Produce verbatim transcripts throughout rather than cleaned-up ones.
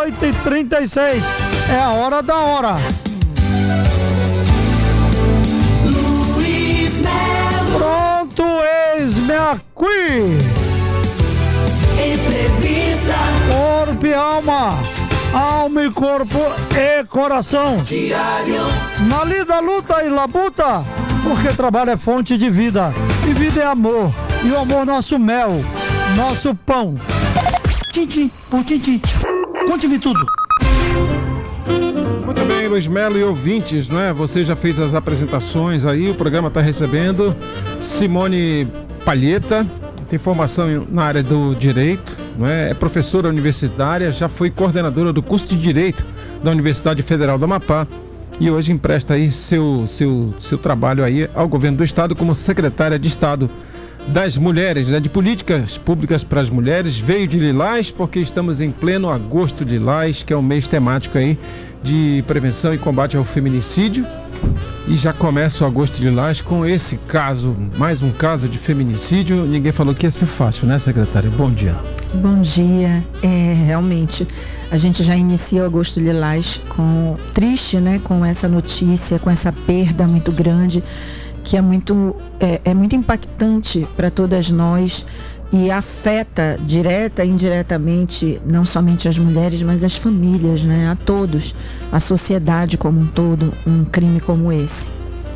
oito e trinta e seis. É a hora da hora. Luiz Melo. Pronto, eis-me aqui. Entrevista. Corpo e alma. Alma e corpo e coração. Diário. Na lida, luta e labuta, porque trabalho é fonte de vida. E vida é amor. E o amor nosso mel, nosso pão. Tintim, por tintim. Conte-me tudo. Muito bem, Luiz Melo e ouvintes, não é? Você já fez as apresentações aí, o programa está recebendo Simone Palheta, tem formação na área do direito, não é? É professora universitária, já foi coordenadora do curso de Direito da Universidade Federal do Amapá e hoje empresta aí seu, seu, seu trabalho aí ao governo do estado como secretária de Estado das Mulheres, né, de Políticas Públicas para as Mulheres. Veio de Lilás porque estamos em pleno agosto de Lilás, que é um mês temático aí de prevenção e combate ao feminicídio. E já começa o agosto de Lilás com esse caso, mais um caso de feminicídio. Ninguém falou que ia ser fácil, né, secretária? Bom dia. Bom dia. É, realmente, a gente já inicia o agosto de Lilás com triste, né, com essa notícia, com essa perda muito grande, que é muito, é, é muito impactante para todas nós e afeta direta e indiretamente não somente as mulheres, mas as famílias, né? A todos, a sociedade como um todo, um crime como esse.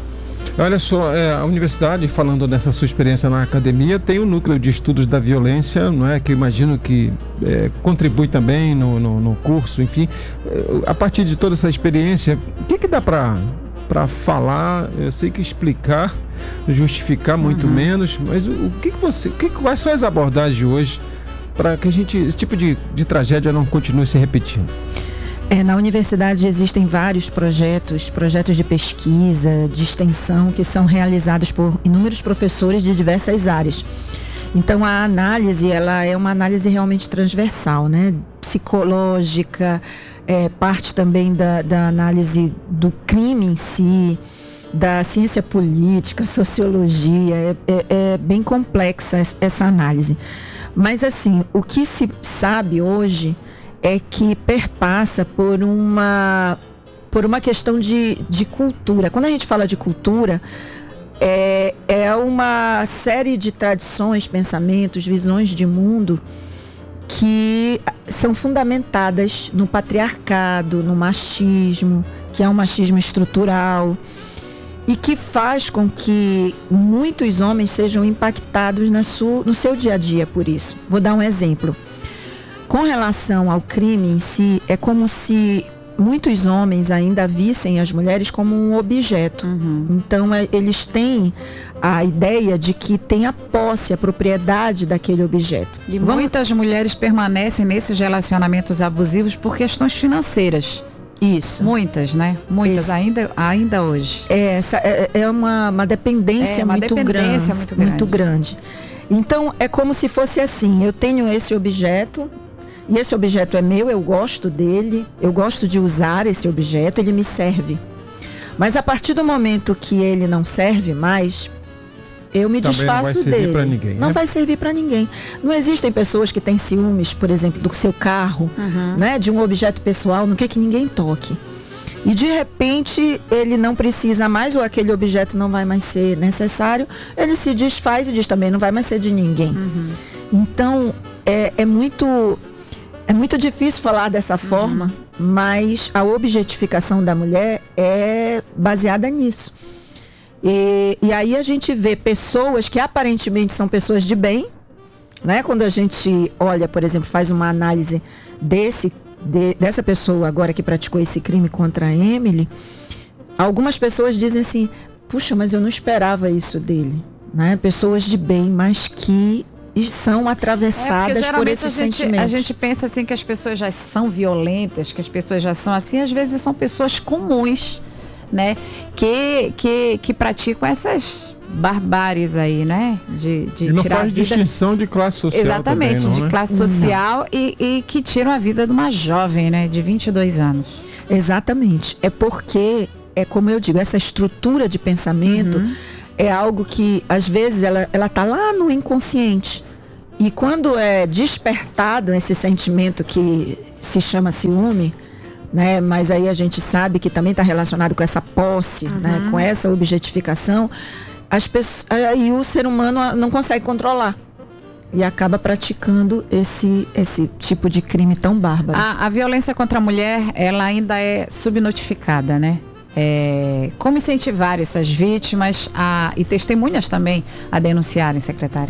Olha só, é, a universidade, falando dessa sua experiência na academia, tem um núcleo de estudos da violência, não é? Que eu imagino que é, contribui também no, no, no curso, enfim. A partir de toda essa experiência, o que, que dá para... para falar, eu sei que explicar, justificar muito uhum. menos, mas o, o que, que você, o que, quais são as abordagens de hoje para que a gente, esse tipo de, de tragédia não continue se repetindo? É, na universidade existem vários projetos, projetos de pesquisa, de extensão, que são realizados por inúmeros professores de diversas áreas. Então a análise, ela é uma análise realmente transversal, né? Psicológica, é, parte também da, da análise do crime em si, da ciência política, sociologia, é, é, é bem complexa essa análise. Mas assim, o que se sabe hoje é que perpassa por uma, por uma questão de, de cultura. Quando a gente fala de cultura, é, é uma série de tradições, pensamentos, visões de mundo que são fundamentadas no patriarcado, no machismo, que é um machismo estrutural, e que faz com que muitos homens sejam impactados na sua, no seu dia a dia por isso. Vou dar um exemplo. Com relação ao crime em si, é como se muitos homens ainda vissem as mulheres como um objeto. Uhum. Então, é, eles têm a ideia de que tem a posse, a propriedade daquele objeto. E Vamos... muitas mulheres permanecem nesses relacionamentos abusivos por questões financeiras. Isso. Muitas, né? Muitas, ainda, ainda hoje. É, essa, é, é uma, uma dependência, é uma muito, dependência grande, muito grande. Muito grande. Então, é como se fosse assim, eu tenho esse objeto, e esse objeto é meu, eu gosto dele, eu gosto de usar esse objeto, ele me serve. Mas a partir do momento que ele não serve mais, eu me Também desfaço não vai dele. Pra ninguém, não né? vai servir para ninguém. Não existem pessoas que têm ciúmes, por exemplo, do seu carro, uhum. né, de um objeto pessoal, não quer que ninguém toque. E de repente ele não precisa mais, ou aquele objeto não vai mais ser necessário, ele se desfaz e diz também, não vai mais ser de ninguém. Uhum. Então, é, é muito... É muito difícil falar dessa forma, uhum. mas a objetificação da mulher é baseada nisso. E, e aí a gente vê pessoas que aparentemente são pessoas de bem, né? Quando a gente olha, por exemplo, faz uma análise desse, de, dessa pessoa agora que praticou esse crime contra a Emily, algumas pessoas dizem assim, puxa, mas eu não esperava isso dele, né? Pessoas de bem, mas que... e são atravessadas é por esses a gente, sentimentos. A gente pensa assim que as pessoas já são violentas, que as pessoas já são assim, às vezes são pessoas comuns, né? Que, que, que praticam essas barbáries aí, né? De, de e não tirar faz a vida... distinção de classe social. Exatamente, também, não, de né? classe social e, e que tiram a vida de uma jovem, né? De vinte e dois anos. Exatamente. É porque, é como eu digo, essa estrutura de pensamento uhum. é algo que, às vezes, ela, ela tá lá no inconsciente. E quando é despertado esse sentimento que se chama ciúme, né? Mas aí a gente sabe que também está relacionado com essa posse, uhum. né? Com essa objetificação, as pessoas, aí o ser humano não consegue controlar. E acaba praticando esse, esse tipo de crime tão bárbaro. A, a violência contra a mulher, ela ainda é subnotificada, né? É, como incentivar essas vítimas a, e testemunhas também a denunciarem, secretária?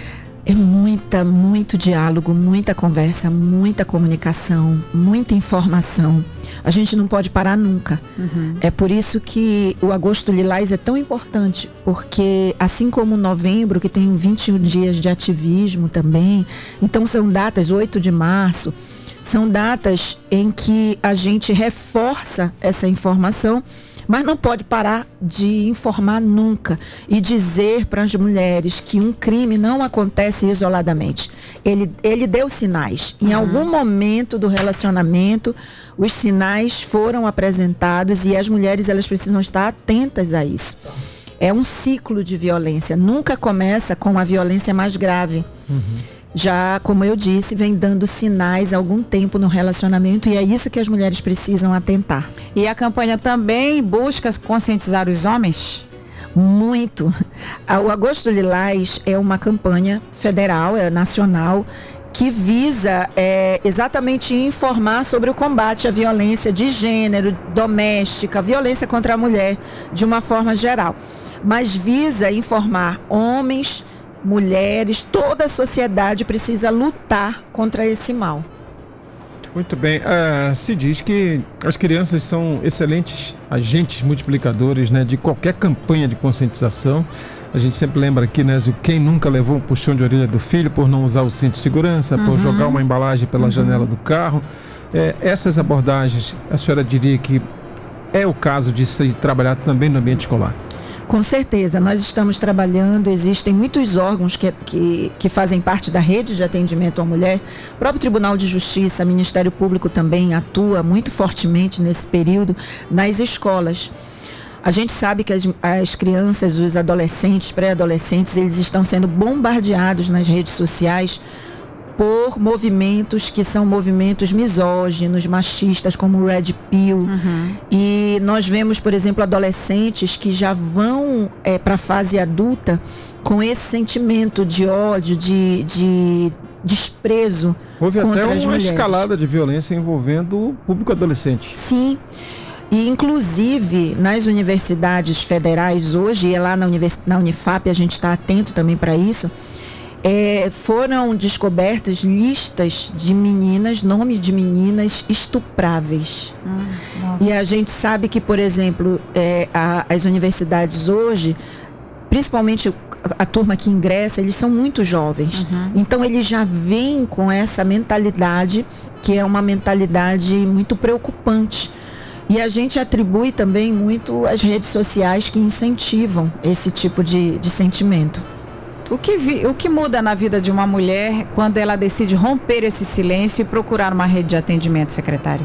É muita, muito diálogo, muita conversa, muita comunicação, muita informação. A gente não pode parar nunca. Uhum. É por isso que o Agosto Lilás é tão importante, porque assim como o novembro, que tem vinte e um dias de ativismo também, então são datas, oito de março, são datas em que a gente reforça essa informação, mas não pode parar de informar nunca e dizer para as mulheres que um crime não acontece isoladamente. Ele, ele deu sinais. Em uhum. algum momento do relacionamento, os sinais foram apresentados e as mulheres elas precisam estar atentas a isso. É um ciclo de violência. Nunca começa com a violência mais grave. Uhum. Já, como eu disse, vem dando sinais há algum tempo no relacionamento e é isso que as mulheres precisam atentar. E a campanha também busca conscientizar os homens? Muito. O Agosto Lilás é uma campanha federal, é nacional, que visa é, exatamente informar sobre o combate à violência de gênero, doméstica, violência contra a mulher, de uma forma geral. Mas visa informar homens, mulheres, toda a sociedade precisa lutar contra esse mal. Muito bem. Uh, se diz que as crianças são excelentes agentes multiplicadores, né, de qualquer campanha de conscientização. A gente sempre lembra aqui, né, quem nunca levou um puxão de orelha do filho por não usar o cinto de segurança, uhum. por jogar uma embalagem pela uhum. janela do carro. É, essas abordagens, a senhora diria que é o caso de se trabalhar também no ambiente escolar? Com certeza, nós estamos trabalhando, existem muitos órgãos que, que, que fazem parte da rede de atendimento à mulher. O próprio Tribunal de Justiça, Ministério Público também atua muito fortemente nesse período nas escolas. A gente sabe que as, as crianças, os adolescentes, pré-adolescentes, eles estão sendo bombardeados nas redes sociais por movimentos que são movimentos misóginos, machistas, como o Red Pill. Uhum. E nós vemos, por exemplo, adolescentes que já vão é, para a fase adulta com esse sentimento de ódio, de, de desprezo Houve contra até as uma mulheres. escalada de violência envolvendo o público adolescente. Sim. E, inclusive, nas universidades federais hoje, e lá na, Univers... na Unifap, a gente está atento também para isso, É, foram descobertas listas de meninas, nome de meninas estupráveis. Hum, e a gente sabe que, por exemplo, é, a, as universidades hoje, principalmente a, a turma que ingressa, eles são muito jovens. Uhum. Então, eles já vêm com essa mentalidade, que é uma mentalidade muito preocupante. E a gente atribui também muito às redes sociais que incentivam esse tipo de, de sentimento. O que, vi, o que muda na vida de uma mulher quando ela decide romper esse silêncio e procurar uma rede de atendimento, secretária?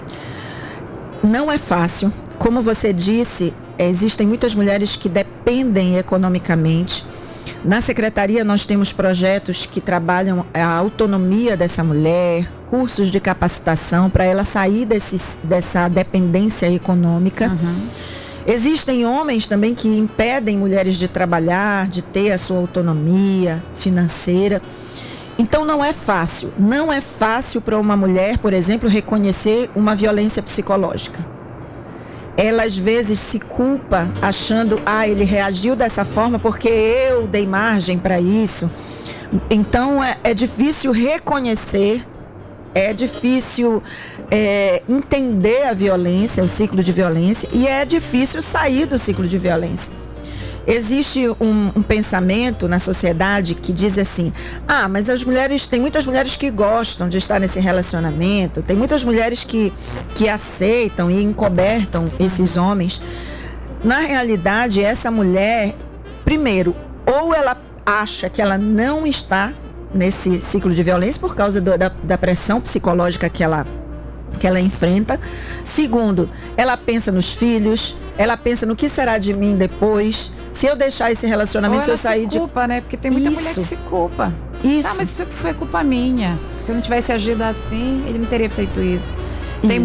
Não é fácil. Como você disse, existem muitas mulheres que dependem economicamente. Na secretaria nós temos projetos que trabalham a autonomia dessa mulher, cursos de capacitação para ela sair desse, dessa dependência econômica. Uhum. Existem homens também que impedem mulheres de trabalhar, de ter a sua autonomia financeira. Então não é fácil. Não é fácil para uma mulher, por exemplo, reconhecer uma violência psicológica. Ela às vezes se culpa achando, ah, ele reagiu dessa forma porque eu dei margem para isso. Então é, é difícil reconhecer, é difícil é, entender a violência, o ciclo de violência, e é difícil sair do ciclo de violência. Existe um, um pensamento na sociedade que diz assim, ah, mas as mulheres, tem muitas mulheres que gostam de estar nesse relacionamento, tem muitas mulheres que, que aceitam e encobertam esses homens. Na realidade, essa mulher, primeiro, ou ela acha que ela não está nesse ciclo de violência por causa do, da, da pressão psicológica que ela, que ela enfrenta. Segundo, ela pensa nos filhos, ela pensa no que será de mim depois, se eu deixar esse relacionamento, se eu sair de... Ou ela se culpa, né? Porque tem muita isso. mulher que se culpa. Isso. Ah, mas isso foi culpa minha. Se eu não tivesse agido assim, ele não teria feito isso.